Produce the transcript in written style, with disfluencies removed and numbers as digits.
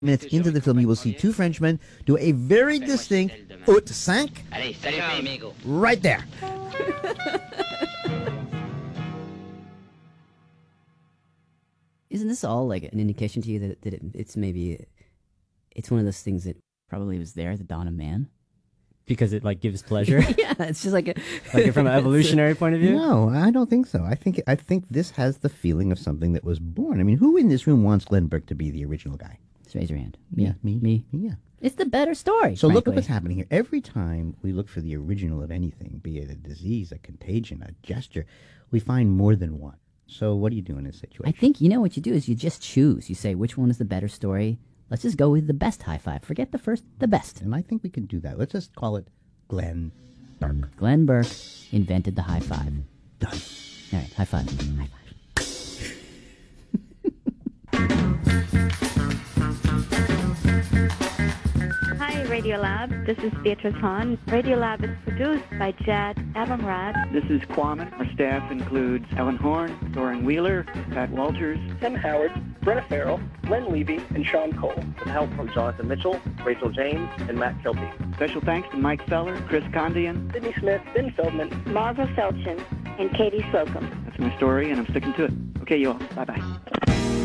minutes into the film, you will see two Frenchmen do a very distinct haute cinq right there. Isn't this all like an indication to you that it's maybe it's one of those things that probably was there at the dawn of man? Because it like gives pleasure? Yeah, it's just like from an evolutionary point of view? No, I don't think so. I think this has the feeling of something that was born. I mean, who in this room wants Glenn Burke to be the original guy? Just raise your hand. Me. Yeah. It's the better story. So look at what's happening here. Every time we look for the original of anything, be it a disease, a contagion, a gesture, we find more than one. So what do you do in this situation? I think what you do is you just choose. You say, which one is the better story? Let's just go with the best high five. Forget the first, the best. And I think we can do that. Let's just call it Glenn Burke. Glenn Burke invented the high five. Done. All right, high five. High five. Hi, Radiolab. This is Beatrice Hahn. Radiolab is produced by Jad Abumrad. This is Quammen. Our staff includes Ellen Horn, Doran Wheeler, Pat Walters, Tim Howard, Brenna Farrell, Len Levy, and Sean Cole. With help from Jonathan Mitchell, Rachel James, and Matt Kilty. Special thanks to Mike Feller, Chris Condian, Sydney Smith, Ben Feldman, Marva Felchin, and Katie Slocum. That's my story, and I'm sticking to it. Okay, you all. Bye-bye.